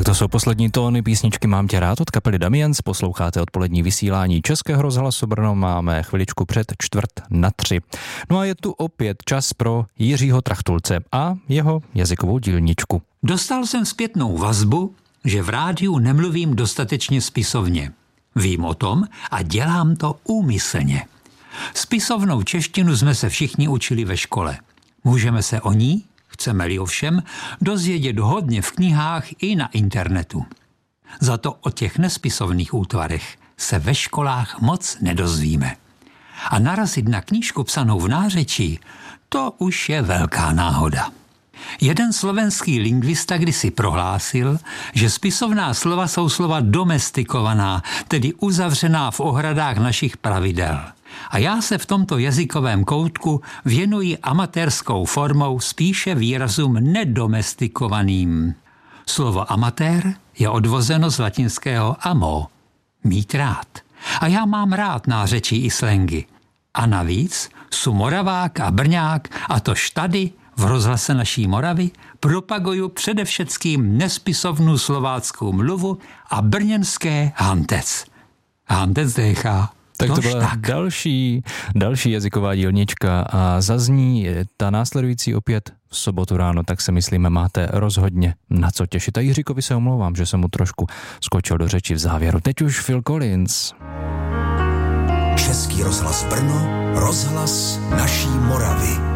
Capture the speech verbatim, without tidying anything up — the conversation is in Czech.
To jsou poslední tóny písničky Mám tě rád od kapely Damiens. Posloucháte odpolední vysílání Českého rozhlasu Brno. Máme chviličku před čtvrt na tři. No a je tu opět čas pro Jiřího Trachtulce a jeho jazykovou dílničku. Dostal jsem zpětnou vazbu, že v rádiu nemluvím dostatečně spisovně. Vím o tom a dělám to úmyslně. Spisovnou češtinu jsme se všichni učili ve škole. Můžeme se o ní, chceme-li ovšem, dozvědět hodně v knihách i na internetu. Za to o těch nespisovných útvarech se ve školách moc nedozvíme. A narazit na knížku psanou v nářečí, to už je velká náhoda. Jeden slovenský lingvista kdysi prohlásil, že spisovná slova jsou slova domestikovaná, tedy uzavřená v ohradách našich pravidel. A já se v tomto jazykovém koutku věnuji amatérskou formou spíše výrazům nedomestikovaným. Slovo amatér je odvozeno z latinského amo, mít rád. A já mám rád nářečí i slangy. A navíc su Moravák a Brňák, a tož tady v rozhlase naší Moravy propaguju předevšeckým nespisovnou slováckou mluvu a brněnské hantec. Hantec dechá. Tak to byla tak. další, další jazyková dílnička a zazní ta následující opět v sobotu ráno, tak se myslíme, máte rozhodně na co těšit. A Jiříkovi se omlouvám, že jsem mu trošku skočil do řeči v závěru. Teď už Phil Collins. Český rozhlas Brno, rozhlas naší Moravy.